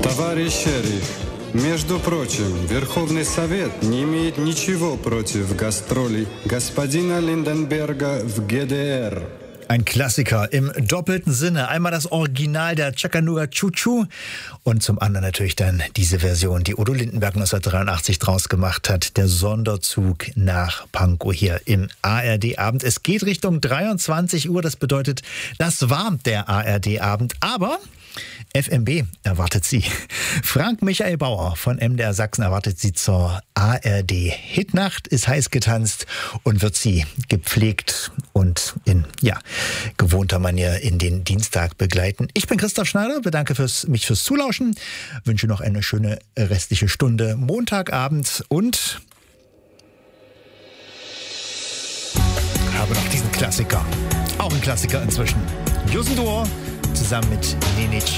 Товарищ шериф, между прочим, Верховный Совет не имеет ничего против гастролей господина Lindenberger в ГДР. Ein Klassiker im doppelten Sinne. Einmal das Original der Chattanooga Choo Choo und zum anderen natürlich dann diese Version, die Udo Lindenberg 1983 draus gemacht hat. Der Sonderzug nach Pankow hier im ARD-Abend. Es geht Richtung 23 Uhr, das bedeutet, das war der ARD-Abend. Aber FMB erwartet Sie. Frank Michael Bauer von MDR Sachsen erwartet Sie zur ARD Hitnacht, ist heiß getanzt und wird Sie gepflegt und in gewohnter Manier in den Dienstag begleiten. Ich bin Christoph Schneider, bedanke mich fürs Zulauschen, wünsche noch eine schöne restliche Stunde Montagabend und habe noch diesen Klassiker. Auch ein Klassiker inzwischen. Yusen Duo zusammen mit Nene